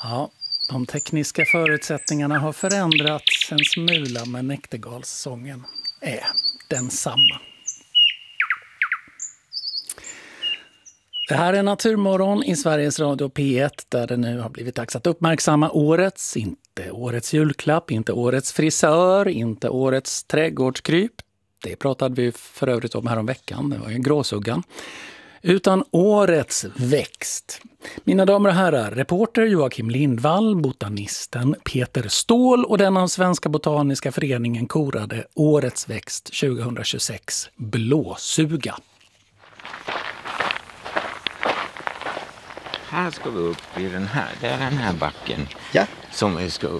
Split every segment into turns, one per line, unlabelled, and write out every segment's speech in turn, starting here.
Ja, de tekniska förutsättningarna har förändrats en smula, men näktergalssången är densamma. Det här är Naturmorgon i Sveriges Radio P1 där det nu har blivit dags att uppmärksamma inte årets julklapp, inte årets frisör, inte årets trädgårdskryp. Det pratade vi för övrigt om här om veckan, det var ju gråsuggan. Utan årets växt. Mina damer och herrar, reporter Joakim Lindvall, botanisten Peter Ståhl och den av Svenska Botaniska Föreningen korade årets växt 2026, blåsuga.
Här ska vi upp i den här backen som vi ska upp.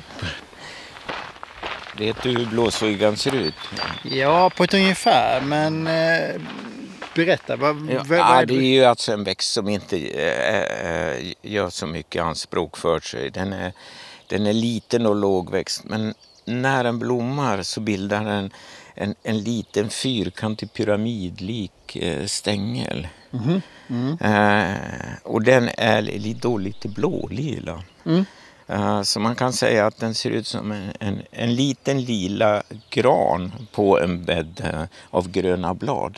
Vet du hur blåsugan ser ut?
Ja, på ett ungefär, men berätta.
Det är ju alltså en växt som inte gör så mycket anspråk för sig. Den är liten och lågväxt, men när den blommar så bildar den en liten fyrkantig pyramidlik stängel. Och den är lite blålila. Så man kan säga att den ser ut som en liten lila gran på en bädd av gröna blad.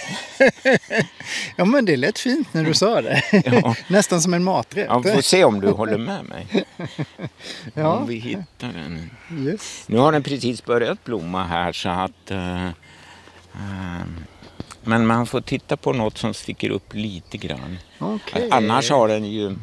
Ja, men det lät fint när du sa det.
Ja.
Nästan som en maträtt.
Ja, vi får se om du håller med mig.
Ja.
Om vi hittar den.
Yes.
Nu har den precis börjat blomma här så att... men man får titta på något som sticker upp lite grann.
Okay.
Annars har den ju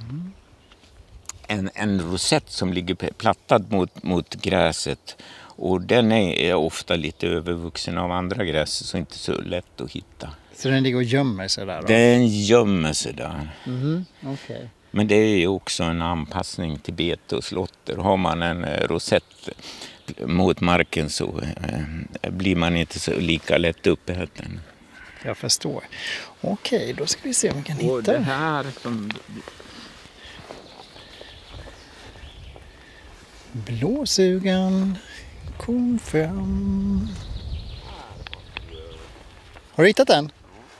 en rosett som ligger plattad mot gräset. Och den är ofta lite övervuxen av andra gräs så inte så lätt att hitta.
Så den ligger och gömmer sig där då?
Den gömmer sig där.
Okay.
Men det är ju också en anpassning till bete och slotter. Har man en rosett mot marken så blir man inte så lika lätt uppäten.
Jag förstår. Okej, då ska vi se om vi kan hitta
och det här som...
Blåsugan kom fram. Har du hittat den?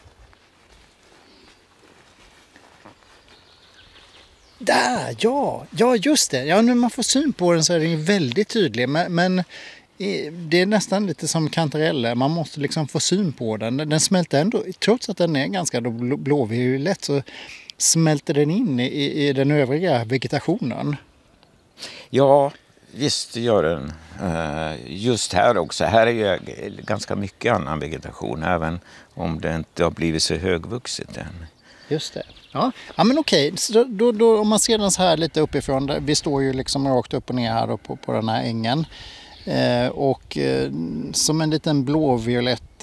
Där, ja just det. Ja, när man får syn på den så är den väldigt tydlig. Men det är nästan lite som kantareller. Man måste liksom få syn på den. Den smälter ändå, trots att den är ganska blåviolett så smälter den in i den övriga vegetationen.
Ja, visst gör den. Just här också. Här är ju ganska mycket annan vegetation även om det inte har blivit så högvuxet än.
Just det. Ja men okej. Så då, om man ser den så här lite uppifrån. Vi står ju liksom rakt upp och ner här på den här ängen. Och som en liten blåviolett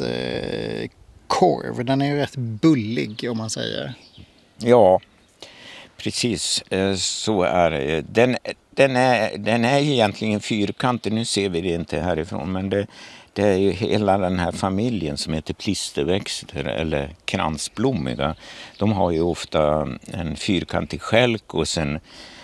korv. Den är ju rätt bullig om man säger.
Ja, precis. Så är det. Den är egentligen fyrkantig. Nu ser vi det inte härifrån. Men det är ju hela den här familjen som heter plisterväxter eller kransblommiga. De har ju ofta en fyrkantig skälk och sen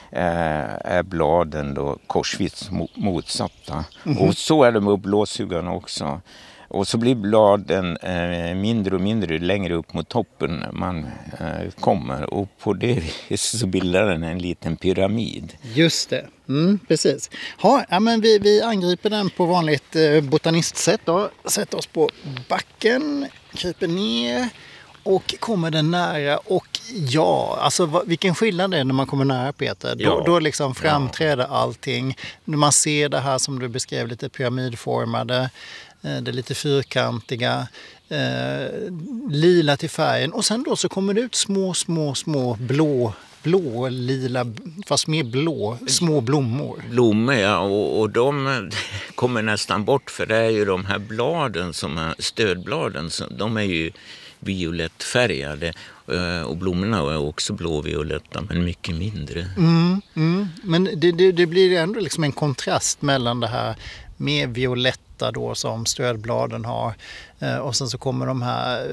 är bladen då korsvis motsatta. Och så är det med blåsugan också. Och så blir bladen mindre och mindre längre upp mot toppen man kommer. Och på det viset så bildar den en liten pyramid.
Just det, precis. Ja, men vi angriper den på vanligt botanistsätt då. Sätter oss på backen, kryper ner och kommer den nära. Och ja, alltså vilken skillnad det är när man kommer nära, Peter. Då liksom framträder allting. När man ser det här som du beskrev, lite pyramidformade. Det är lite fyrkantiga, lila till färgen. Och sen då så kommer det ut små blå, lila, fast mer blå, små blommor.
Blommor, ja. Och de kommer nästan bort för det är ju de här bladen som är stödbladen. De är ju violettfärgade och blommorna är också blåvioletta men mycket mindre.
Men det blir ändå liksom en kontrast mellan det här med violetta då som stödbladen har och sen så kommer de här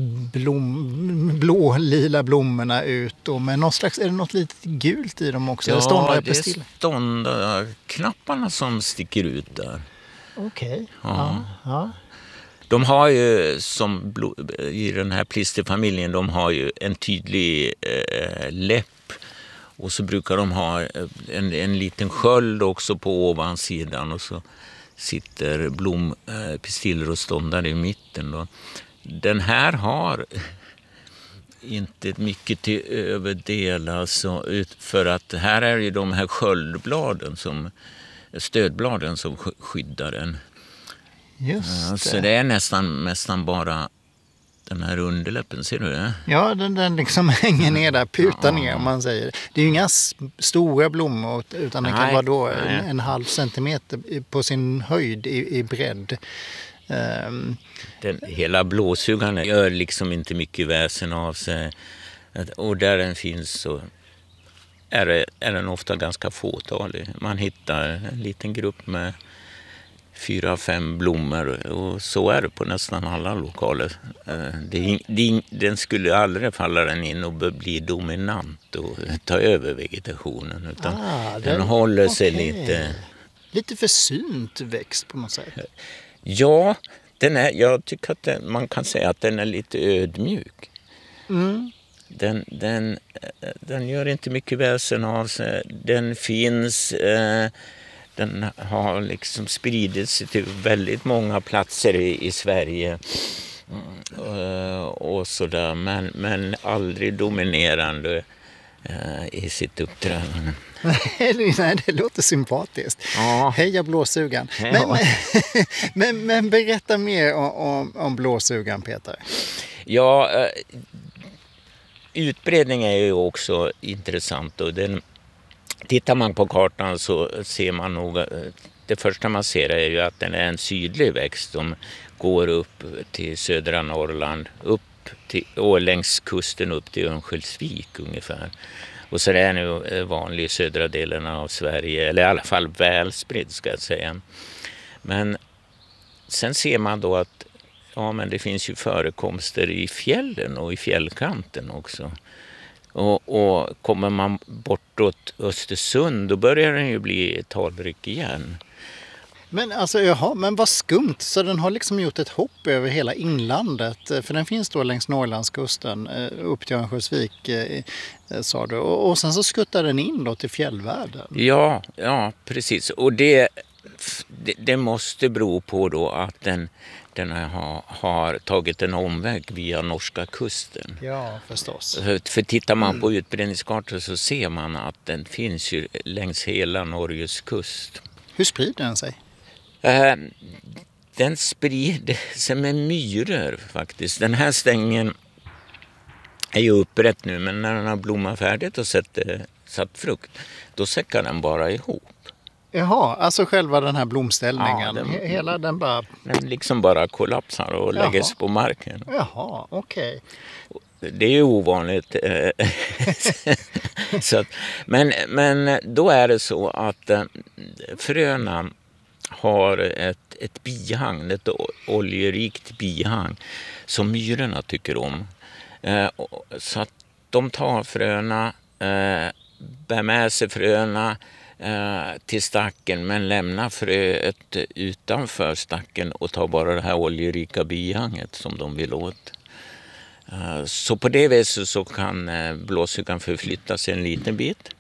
blå-lila blommorna ut och med något slags, är det något lite gult i dem också?
Ja, det är ståndknapparna som sticker ut där.
Okej.
Ja. De har ju, som i den här plisterfamiljen, de har ju en tydlig läpp Och så brukar de ha en liten sköld också på ovansidan och så sitter blompistiller och ståndar i mitten. Då. Den här har inte mycket till överdel alltså, för att här är ju de här sköldbladen stödbladen som skyddar den.
Just det.
Så det är nästan bara den här underläppen, ser du det?
Ja, den liksom hänger ner där, putar ner om man säger. Det är ju inga stora blommor utan den kan vara då en halv centimeter på sin höjd i bredd.
Hela blåsugan gör liksom inte mycket väsen av sig. Och där den finns så är den ofta ganska fåtalig. Man hittar en liten grupp med 4-5 blommor och så är det på nästan alla lokaler. Den skulle aldrig falla den in och bli dominant och ta över vegetationen utan den håller sig lite...
Lite försynt växt på något sätt.
Ja, jag tycker att man kan säga att den är lite ödmjuk.
Mm.
Den gör inte mycket väsen av sig. Den finns... Den har liksom spridit sig till väldigt många platser i Sverige och sådär, men aldrig dominerande i sitt uppträdande.
Nej, det låter sympatiskt.
Ja.
Heja blåsugan. Men berätta mer om blåsugan, Peter.
Ja, utbredning är ju också intressant och tittar man på kartan så ser man nog, det första man ser är ju att den är en sydlig växt som går upp till södra Norrland, och längs kusten upp till Örnsköldsvik ungefär. Och så är det nu vanlig i södra delen av Sverige, eller i alla fall välspridd ska jag säga. Men sen ser man då att men det finns ju förekomster i fjällen och i fjällkanten också. Och kommer man bortåt Östersund då börjar den ju bli talrik igen.
Men alltså, men vad skumt. Så den har liksom gjort ett hopp över hela inlandet. För den finns då längs Norrlandskusten upp till Örnsköldsvik, sa du. Och sen så skuttar den in då till fjällvärlden.
Ja, precis. Och det måste bero på då att den har tagit en omväg via norska kusten.
Ja, förstås.
För tittar man på utbredningskartor så ser man att den finns ju längs hela Norges kust.
Hur sprider den sig?
Den sprider sig med myror faktiskt. Den här stängen är ju upprätt nu, men när den har blommat färdigt och satt frukt, då säckar den bara ihop.
Jaha, alltså själva den här blomställningen, hela den bara...
Den liksom bara kollapsar och läggs på marken.
Jaha, okej.
Det är ju ovanligt. Men då är det så att fröna har ett bihang, ett oljerikt bihang som myrorna tycker om. Så att de tar fröna, bär med sig fröna till stacken men lämnar fröet utanför stacken och tar bara det här oljerika bihanget som de vill åt. Så på det viset så kan blåsugan förflytta sig en liten bit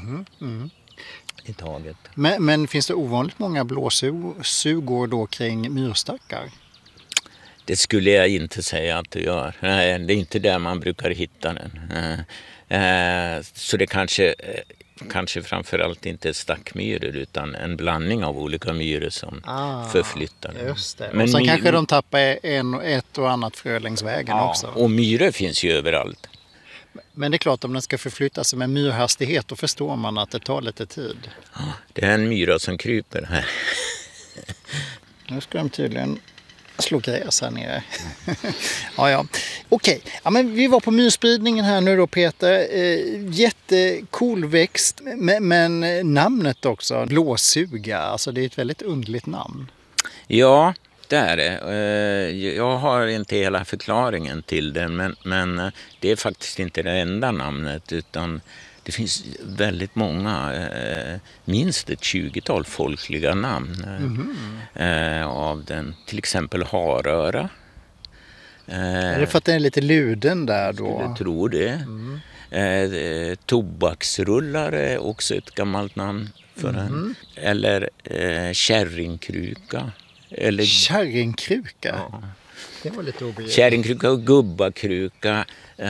i taget.
Men finns det ovanligt många blåsugor då kring myrstackar?
Det skulle jag inte säga att det gör. Nej, det är inte där man brukar hitta den. Så det kanske framförallt inte är stackmyror utan en blandning av olika myror som förflyttar den.
Just det. Men och sen kanske de tappar ett och annat frö längs vägen också.
Och myror finns ju överallt.
Men det är klart, om den ska förflytta sig med myrhastighet då förstår man att det tar lite tid.
Ja, det är en myra som kryper här.
Nu ska de tydligen slå gräs här nere. Ja. Okej. Ja, men vi var på myrspridningen här nu då, Peter. Jättecool växt, men namnet också, blåsuga. Alltså det är ett väldigt underligt namn.
Ja, det är det. Jag har inte hela förklaringen till den, men det är faktiskt inte det enda namnet utan det finns väldigt många, minst ett 20-tal folkliga namn av den. Till exempel haröra.
Är det för att den är lite luden där då?
Jag tror det. Tobaksrullar är också ett gammalt namn för den. Eller kärringkruka. Eller
Kärringkruka?
ja.
Det var lite obegripligt.
Kärringkruka och gubbakruka.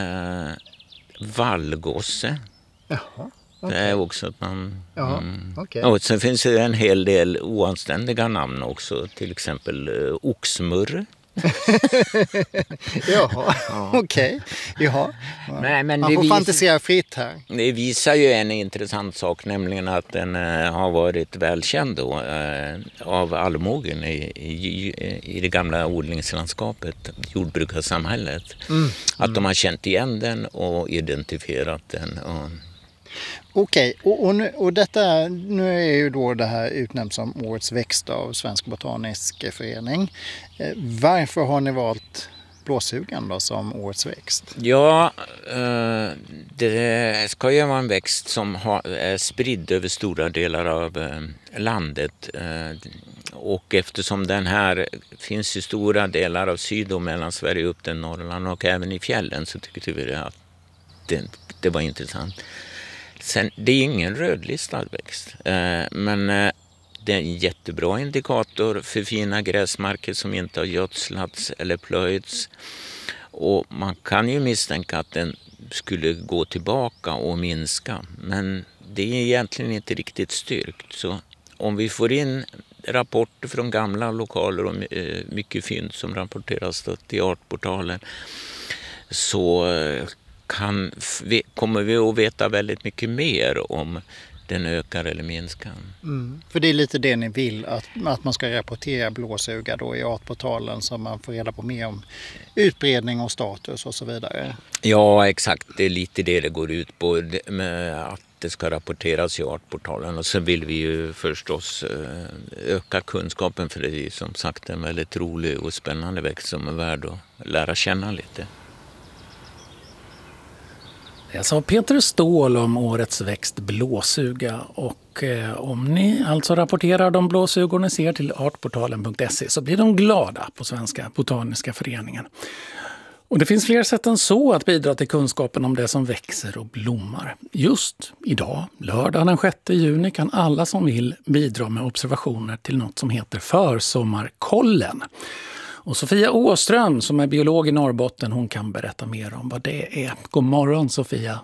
Vallgosse.
Jaha.
Det är också ett namn.
Ja, okej.
Och sen finns det en hel del oanständiga namn också. Till exempel oxmurre.
Jaha, okej. Jaha.
Nej, men
Man
det
får fantisera fritt här.
Det visar ju en intressant sak, nämligen att den har varit välkänd då, av allmogen i det gamla odlingslandskapet, jordbrukarsamhället. Att de har känt igen den och identifierat den.
Okej, och detta, nu är ju då det här utnämnt som årets växt av Svensk Botanisk Förening. Varför har ni valt blåsugan då som årets växt?
Ja, det ska ju vara en växt som är spridd över stora delar av landet. Och eftersom den här finns i stora delar av Syd- och Mellansverige upp till Norrland och även i fjällen, så tyckte vi att det var intressant. Sen, det är ingen rödlistad växt, men det är en jättebra indikator för fina gräsmarker som inte har gödslats eller plöjts. Och man kan ju misstänka att den skulle gå tillbaka och minska, men det är egentligen inte riktigt styrkt. Så om vi får in rapporter från gamla lokaler och mycket fynd som rapporteras till Artportalen, så kommer vi att veta väldigt mycket mer om den ökar eller minskar.
För det är lite det ni vill, att man ska rapportera blåsuga då i Artportalen, så man får reda på mer om utbredning och status och så vidare.
Ja, exakt. Det är lite det går ut på, att det ska rapporteras i Artportalen. Och så vill vi ju förstås öka kunskapen, för det är som sagt en väldigt rolig och spännande växt som är värd att lära känna lite.
Jag sa Peter Ståhl om årets växt blåsuga, och om ni alltså rapporterar de blåsugor ni ser till artportalen.se så blir de glada på Svenska Botaniska Föreningen. Och det finns fler sätt än så att bidra till kunskapen om det som växer och blommar. Just idag, lördag den 6 juni, kan alla som vill bidra med observationer till något som heter Försommarkollen. Och Sofia Åström, som är biolog i Norrbotten, hon kan berätta mer om vad det är. God morgon, Sofia.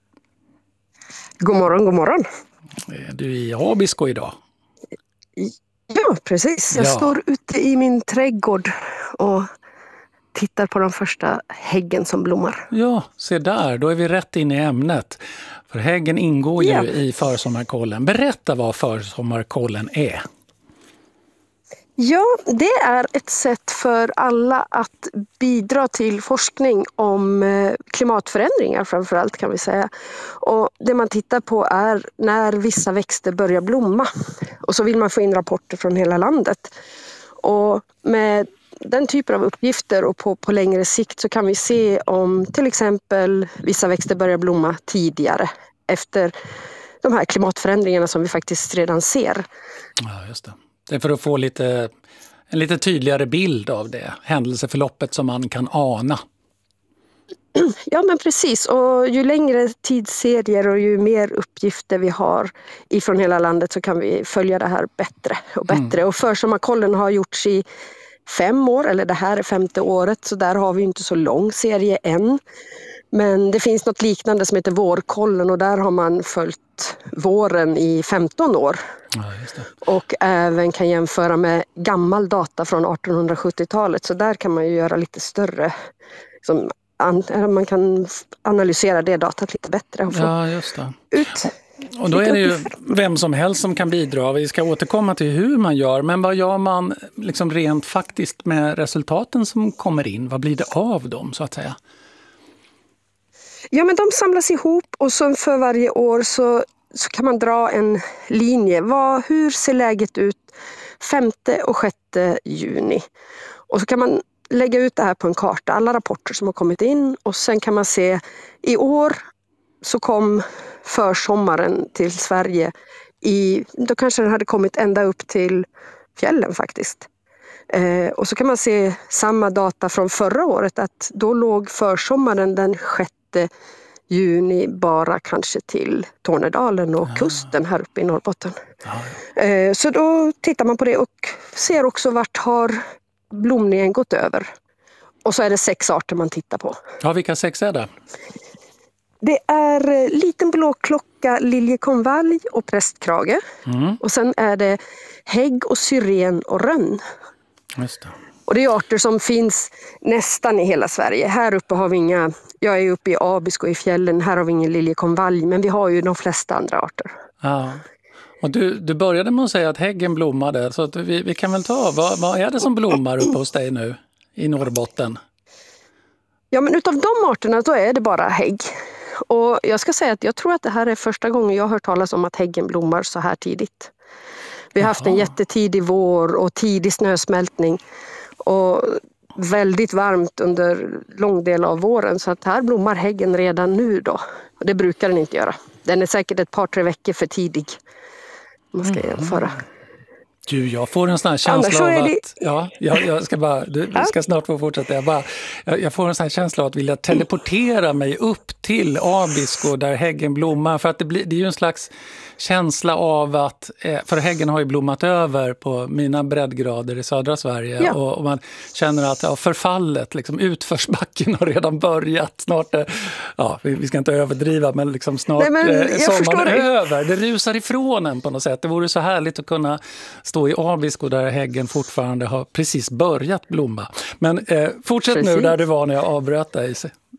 God morgon, god morgon.
Du är i Abisko idag.
Ja, precis. Jag står ute i min trädgård och tittar på de första häggen som blommar.
Ja, se där. Då är vi rätt in i ämnet. För häggen ingår ju i Försommarkollen. Berätta vad Försommarkollen är.
Ja, det är ett sätt för alla att bidra till forskning om klimatförändringar framförallt, kan vi säga. Och det man tittar på är när vissa växter börjar blomma. Och så vill man få in rapporter från hela landet. Och med den typen av uppgifter och på längre sikt så kan vi se om till exempel vissa växter börjar blomma tidigare efter de här klimatförändringarna som vi faktiskt redan ser.
Ja, just det. Det är för att få en lite tydligare bild av det händelseförloppet som man kan ana.
Ja, men precis. Och ju längre tidsserier och ju mer uppgifter vi har ifrån hela landet så kan vi följa det här bättre och bättre. Och Försommarkollen har gjorts i 5 år, eller det här är 5:e året, så där har vi inte så lång serie än. Men det finns något liknande som heter Vårkollen, och där har man följt våren i 15 år.
Ja, just det.
Och även kan jämföra med gammal data från 1870-talet. Så där kan man ju göra lite större, man kan analysera det datat lite bättre. Och få
just det.
Ut.
Och då är det ju vem som helst som kan bidra. Vi ska återkomma till hur man gör. Men vad gör man liksom rent faktiskt med resultaten som kommer in? Vad blir det av dem, så att säga?
Ja, men de samlas ihop, och så för varje år så kan man dra en linje. Hur ser läget ut 5:e och 6:e juni? Och så kan man lägga ut det här på en karta, alla rapporter som har kommit in. Och sen kan man se, i år så kom försommaren till Sverige. Då kanske den hade kommit ända upp till fjällen faktiskt. Och så kan man se samma data från förra året, att då låg försommaren den 6 juni bara kanske till Tornedalen och kusten här uppe i Norrbotten. Så då tittar man på det och ser också vart har blomningen gått över. Och så är det 6 arter man tittar på.
Ja, vilka 6 är det?
Det är liten blåklocka, liljekonvalj och prästkrage. Och sen är det hägg och syren och rönn.
Just det.
Och det är arter som finns nästan i hela Sverige. Här uppe har vi inga, jag är uppe i Abisko i fjällen, här har vi ingen liljekonvalj, men vi har ju de flesta andra arter.
Ja. Och du började med att säga att häggen blommade, så att vi kan väl ta, vad är det som blommar uppe hos dig nu i Norrbotten?
Ja, men utav de arterna då är det bara hägg. Och jag ska säga att jag tror att det här är första gången jag har hört talas om att häggen blommar så här tidigt. Vi har haft en jättetidig vår och tidig snösmältning och väldigt varmt under lång del av våren, så att här blommar häggen redan nu då. Och det brukar den inte göra. Den är säkert ett par 3 veckor för tidig. Man ska jämföra.
Du, jag får en sån här känsla av att... Ja, jag ska bara... Du ska snart få fortsätta. Jag får en sån här känsla av att vilja teleportera mig upp till Abisko där häggen blommar. För att det är ju en slags känsla av att... För häggen har ju blommat över på mina breddgrader i södra Sverige. Ja. Och man känner att förfallet, liksom, utförsbacken har redan börjat. Snart... Ja, vi ska inte överdriva, men liksom snart sommaren är över. Det rusar ifrån en på något sätt. Det vore så härligt att kunna stå i Abisko där häggen fortfarande har precis börjat blomma. Men fortsätt nu där du var när jag avbröt dig.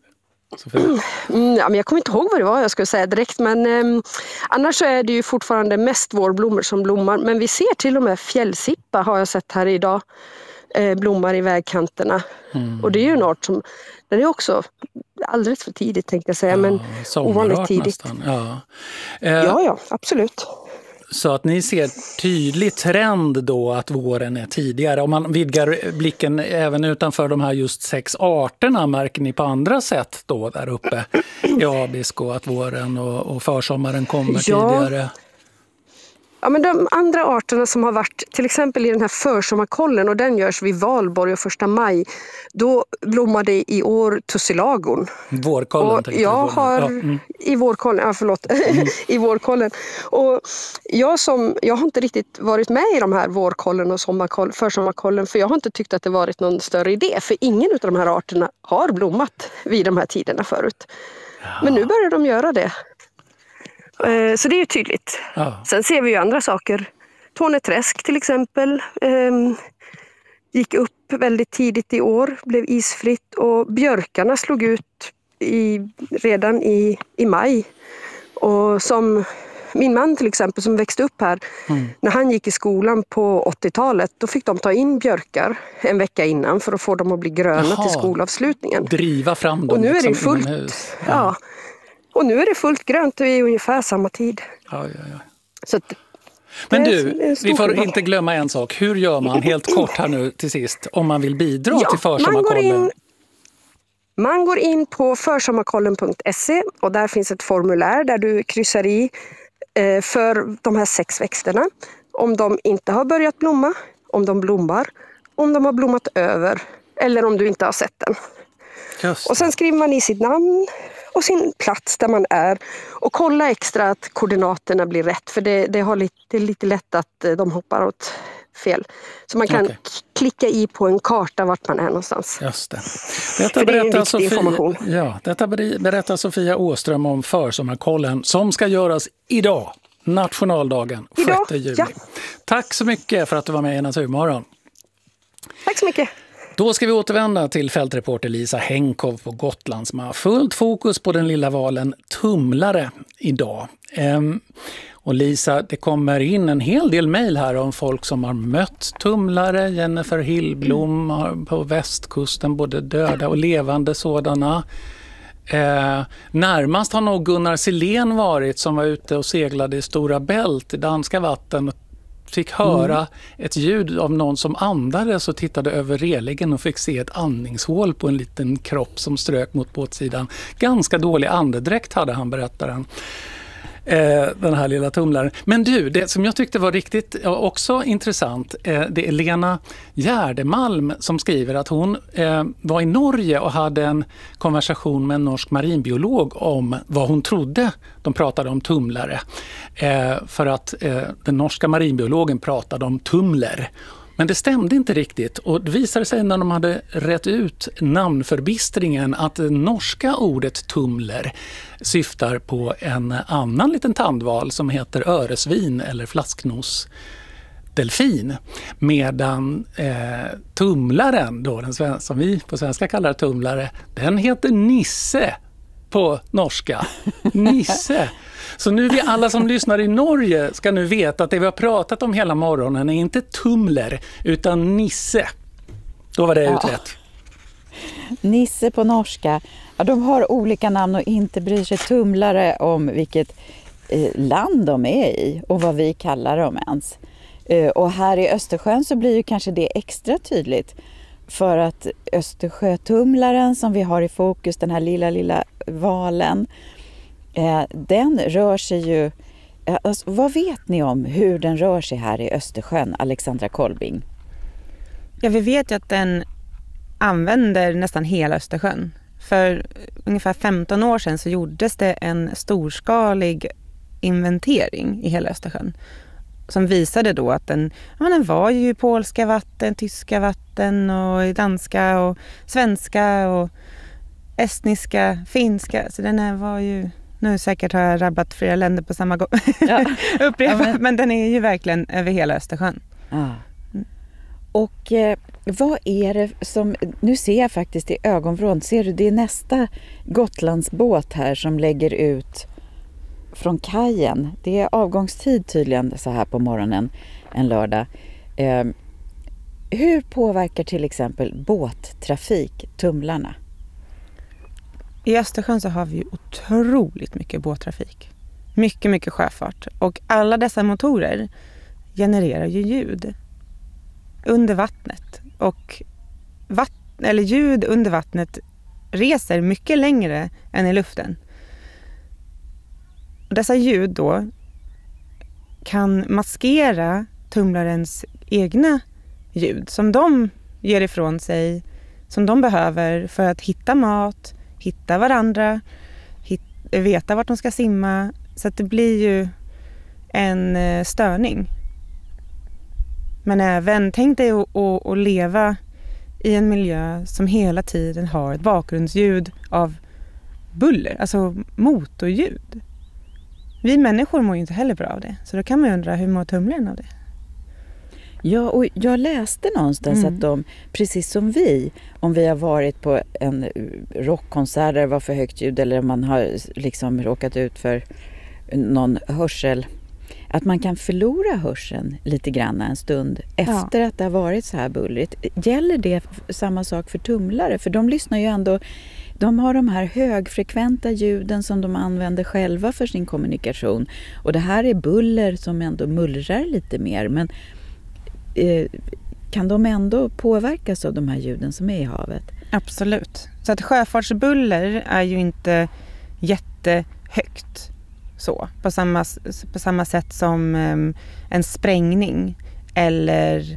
Ja, men jag kommer inte ihåg vad det var jag skulle säga direkt, men annars så är det ju fortfarande mest vårblommor som blommar. Men vi ser till och med fjällsippa, har jag sett här idag, blommar i vägkanterna. Och det är ju en art som, den är också alldeles för tidigt tänkte jag säga, men ovanligt tidigt. Ja, absolut.
Så att ni ser tydlig trend då att våren är tidigare. Om man vidgar blicken även utanför de här just 6 arterna, märker ni på andra sätt då där uppe i Abisko att våren och försommaren kommer tidigare?
Ja, men de andra arterna som har varit till exempel i den här försommarkollen, och den görs vid Valborg och 1 maj, då blommar det i år tussilagon.
Vårkollen.
Och jag har i vårkollen, i vårkollen. Och jag har inte riktigt varit med i de här vårkollen och försommarkollen, för jag har inte tyckt att det varit någon större idé, för ingen av de här arterna har blommat vid de här tiderna förut. Ja. Men nu börjar de göra det. Så det är ju tydligt. Ja. Sen ser vi ju andra saker. Torneträsk till exempel gick upp väldigt tidigt i år, blev isfritt, och björkarna slog ut redan i maj. Och som min man till exempel som växte upp här, när han gick i skolan på 80-talet, då fick de ta in björkar en vecka innan för att få dem att bli gröna till skolavslutningen.
Driva fram dem.
Och nu är det fullt. Ja. Och nu är det fullt grönt i ungefär samma tid.
Ja.
Så att,
men du, vi får inte glömma en sak. Hur gör man helt kort här nu till sist om man vill bidra till försommarkollen?
Man går in på försommarkollen.se och där finns ett formulär där du kryssar i för de här 6 växterna. Om de inte har börjat blomma, om de blommar, om de har blommat över eller om du inte har sett den. Och sen skriver man i sitt namn och sin plats där man är och kolla extra att koordinaterna blir rätt, för det är lite lätt att de hoppar åt fel. Så man kan klicka i på en karta vart man är någonstans.
Just det. Detta berättar Sofia Åström om försommarkollen som ska göras idag, nationaldagen 6 juli. Ja. Tack så mycket för att du var med i Naturmorgon.
Tack så mycket.
Då ska vi återvända till fältreporter Lisa Henkow på Gotland som har fullt fokus på den lilla valen tumlare idag. Och Lisa, det kommer in en hel del mejl här om folk som har mött tumlare. Jennifer Hillblom har på västkusten både döda och levande sådana. Närmast har nog Gunnar Silén varit, som var ute och seglade i Stora Bält i danska vatten och fick höra ett ljud av någon som andades och tittade över relingen och fick se ett andningshål på en liten kropp som strök mot båtsidan. Ganska dålig andedräkt hade han, berättaren. Den här lilla tumlaren. Men du, det som jag tyckte var riktigt också intressant, det är Lena Gärdemalm som skriver att hon var i Norge och hade en konversation med en norsk marinbiolog om vad hon trodde de pratade om tumlare. För att den norska marinbiologen pratade om tumler. Men det stämde inte riktigt, och det visade sig när de hade rätt ut namnförbistringen att det norska ordet tumler syftar på en annan liten tandval som heter öresvin eller flasknosdelfin. Medan tumlaren, då, som vi på svenska kallar tumlare, den heter nisse på norska. Nisse. Så nu vi alla som lyssnar i Norge ska nu veta att det vi har pratat om hela morgonen är inte tumler utan nisse. Då var det utrett.
Nisse på norska. Ja, de har olika namn och inte bryr sig tumlare om vilket land de är i och vad vi kallar dem ens. Och här i Östersjön så blir ju kanske det extra tydligt. För att Östersjötumlaren som vi har i fokus, den här lilla valen, den rör sig ju... Alltså, vad vet ni om hur den rör sig här i Östersjön, Alexandra Kolbing?
Ja, vi vet ju att den använder nästan hela Östersjön. För ungefär 15 år sedan så gjordes det en storskalig inventering i hela Östersjön. Som visade då att den var ju i polska vatten, tyska vatten och i danska och svenska och estniska, finska. Så den var ju, nu säkert har jag rabbat flera länder på samma gång. Ja. Men den är ju verkligen över hela Östersjön.
Ja. Och vad är det som, nu ser jag faktiskt i ögonvrån, ser du det är nästa Gotlandsbåt här som lägger ut från kajen. Det är avgångstid tydligen så här på morgonen en lördag. Hur påverkar till exempel båttrafik tumlarna?
I Östersjön så har vi ju otroligt mycket båttrafik. Mycket, mycket sjöfart. Och alla dessa motorer genererar ju ljud under vattnet. Och ljud under vattnet reser mycket längre än i luften. Dessa ljud då kan maskera tumlarens egna ljud som de ger ifrån sig, som de behöver för att hitta mat, hitta varandra, veta vart de ska simma. Så att det blir ju en störning. Men även tänk dig att leva i en miljö som hela tiden har ett bakgrundsljud av buller, alltså motorljud. Vi människor mår ju inte heller bra av det. Så då kan man undra, hur mår tumlaren av det?
Ja, och jag läste någonstans att de, precis som vi, om vi har varit på en rockkonsert där det var för högt ljud eller man har liksom råkat ut för någon hörsel, att man kan förlora hörseln lite grann en stund efter att det har varit så här bullrigt. Gäller det samma sak för tumlare? För de lyssnar ju ändå, de har de här högfrekventa ljuden som de använder själva för sin kommunikation. Och det här är buller som ändå mullrar lite mer. Men kan de ändå påverkas av de här ljuden som är i havet?
Absolut. Så att sjöfartsbuller är ju inte jättehögt så. På samma sätt som en sprängning eller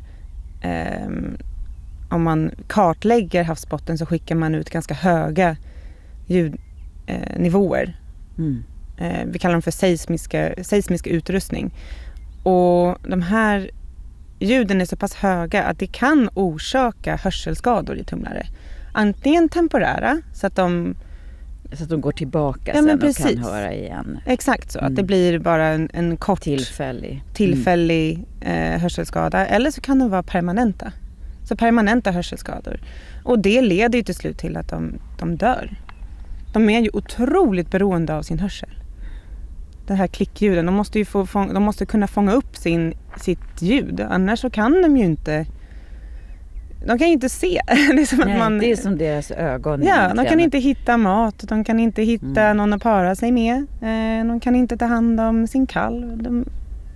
om man kartlägger havsbotten så skickar man ut ganska höga ljudnivåer. Vi kallar dem för seismisk utrustning. Och de här ljuden är så pass höga att det kan orsaka hörselskador i tumlare. Antingen temporära, så att de
går tillbaka sen och kan höra igen.
Exakt så, att det blir bara en kort tillfällig hörselskada. Eller så kan de vara permanenta. Så permanenta hörselskador. Och det leder ju till slut till att de dör. De är ju otroligt beroende av sin hörsel. Den här klickljuden, de måste kunna fånga upp sitt ljud. Annars så kan de ju inte... De kan ju inte se. Det är som att
det är som deras ögon.
Ja, de kan inte hitta mat. De kan inte hitta någon att para sig med. De kan inte ta hand om sin kalv.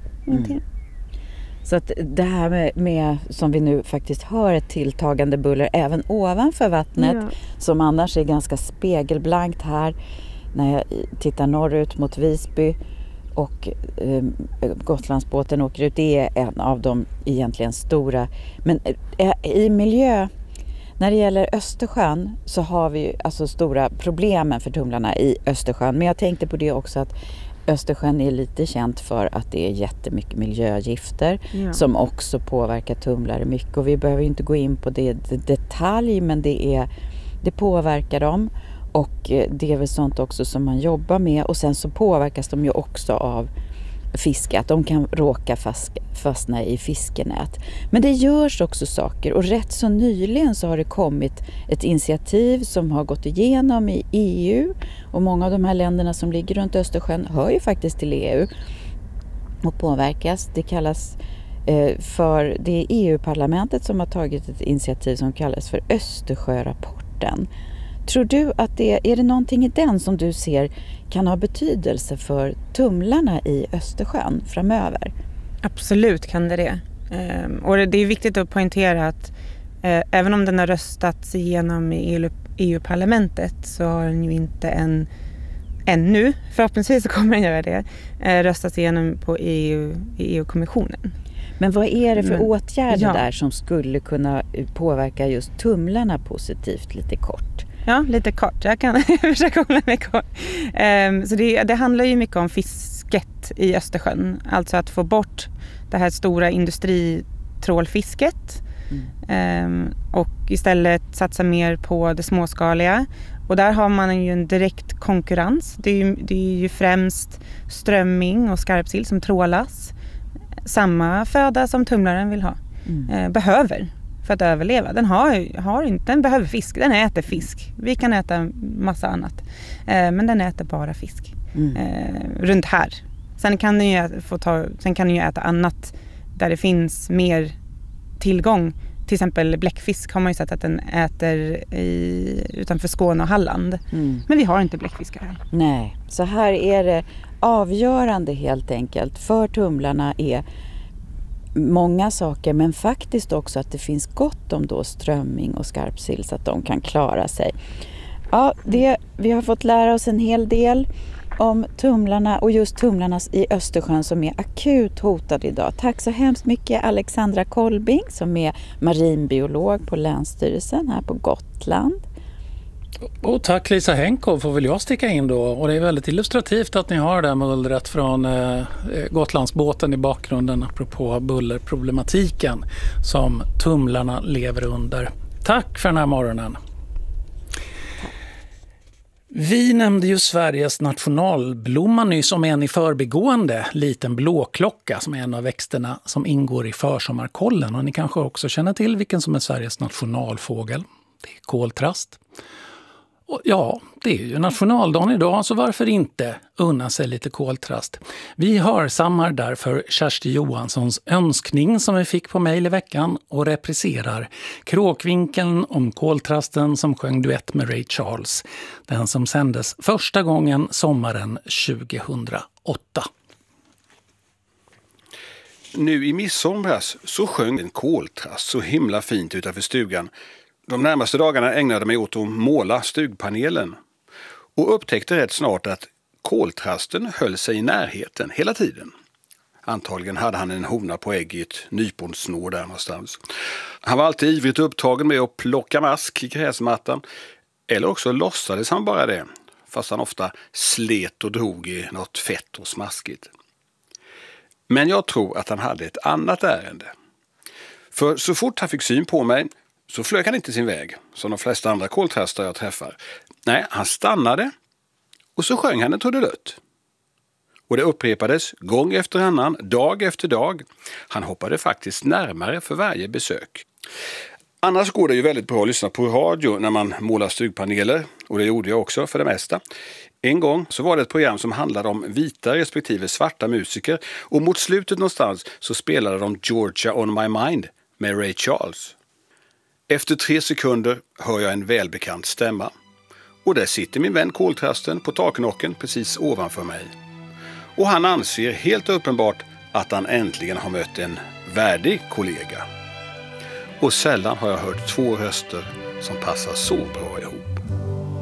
Så att det här med som vi nu faktiskt hör ett tilltagande buller även ovanför vattnet som annars är ganska spegelblankt här när jag tittar norrut mot Visby och Gotlandsbåten åker ut. Det är en av de egentligen stora. Men i miljö, när det gäller Östersjön så har vi alltså stora problemen för tumlarna i Östersjön. Men jag tänkte på det också att Östersjön är lite känt för att det är jättemycket miljögifter som också påverkar tumlare mycket. Och vi behöver inte gå in på det detalj, men det påverkar dem. Och det är väl sånt också som man jobbar med. Och sen så påverkas de ju också av fiske, att de kan råka fastna i fiskenät. Men det görs också saker, och rätt så nyligen så har det kommit ett initiativ som har gått igenom i EU, och många av de här länderna som ligger runt Östersjön hör ju faktiskt till EU och påverkas. Det kallas för, det är EU-parlamentet som har tagit ett initiativ som kallas för Östersjörapporten. Tror du att är det någonting i den som du ser kan ha betydelse för tumlarna i Östersjön framöver?
Absolut kan det. Och det är viktigt att poängtera att även om den har röstats igenom i EU-parlamentet så har den ju inte ännu, förhoppningsvis så kommer den göra det, röstats igenom på EU-kommissionen.
Men vad är det för åtgärder där som skulle kunna påverka just tumlarna positivt, lite kort?
Ja, lite kort. Jag kan försöka hålla mig kort. Så det handlar ju mycket om fisket i Östersjön. Alltså att få bort det här stora industritrålfisket. Och istället satsa mer på det småskaliga. Och där har man ju en direkt konkurrens. Det är ju främst strömming och skarpsill som trålas. Samma föda som tumlaren vill ha. Behöver för att överleva. Den behöver fisk. Den äter fisk. Vi kan äta massa annat. Men den äter bara fisk. Runt här. Sen kan den ju äta annat där det finns mer tillgång. Till exempel bläckfisk har man ju sett att den äter utanför Skåne och Halland. Men vi har inte bläckfiskar här.
Nej, så här är det avgörande helt enkelt för tumlarna är många saker, men faktiskt också att det finns gott om då strömming och skarpsill så att de kan klara sig. Ja, vi har fått lära oss en hel del om tumlarna och just tumlarna i Östersjön som är akut hotade idag. Tack så hemskt mycket Alexandra Kolbing som är marinbiolog på Länsstyrelsen här på Gotland.
Och tack Lisa Henkow får väl jag sticka in då. Och det är väldigt illustrativt att ni har det här mullret från Gotlandsbåten i bakgrunden apropå bullerproblematiken som tumlarna lever under. Tack för den här morgonen. Vi nämnde ju Sveriges nationalblomma nyss som en i förbigående, liten blåklocka som är en av växterna som ingår i försommarkollen. Och ni kanske också känner till vilken som är Sveriges nationalfågel. Det är koltrast. Och ja, det är ju nationaldagen idag så varför inte unna sig lite koltrast. Vi hörsammar därför Kersti Johanssons önskning som vi fick på mejl i veckan och repriserar Kråkvinkeln om koltrasten som sjöng duett med Ray Charles. Den som sändes första gången sommaren 2008.
Nu i midsomras så sjöng en koltrast så himla fint utanför stugan. De närmaste dagarna ägnade mig åt att måla stugpanelen och upptäckte rätt snart att koltrasten höll sig i närheten hela tiden. Antagligen hade han en hona på ägg i ett nyponsnår där någonstans. Han var alltid ivrigt upptagen med att plocka mask i gräsmattan eller också låtsades han bara det, fast han ofta slet och drog i något fett och smaskigt. Men jag tror att han hade ett annat ärende. För så fort han fick syn på mig så flög han inte sin väg, som de flesta andra koltrastar jag träffar. Nej, han stannade och så sjöng han en trudelutt. Och det upprepades gång efter annan, dag efter dag. Han hoppade faktiskt närmare för varje besök. Annars går det ju väldigt bra att lyssna på radio när man målar stugpaneler. Och det gjorde jag också för det mesta. En gång så var det ett program som handlade om vita respektive svarta musiker. Och mot slutet någonstans så spelade de Georgia on my mind med Ray Charles. Efter 3 sekunder hör jag en välbekant stämma. Och där sitter min vän koltrasten på taknocken precis ovanför mig. Och han anser helt uppenbart att han äntligen har mött en värdig kollega. Och sällan har jag hört 2 röster som passar så bra ihop.